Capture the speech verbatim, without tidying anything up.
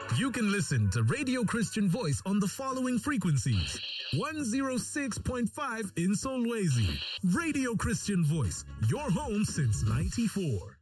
You can listen to Radio Christian Voice on the following frequencies. one oh six point five in Solwezi. Radio Christian Voice, your home since ninety-four.